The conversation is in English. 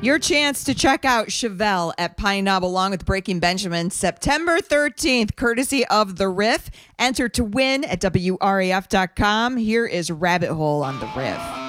Your chance to check out Chevelle at Pine Knob along with Breaking Benjamin September 13th, courtesy of The Riff. Enter to win at WRAF.com. Here is Rabbit Hole on The Riff.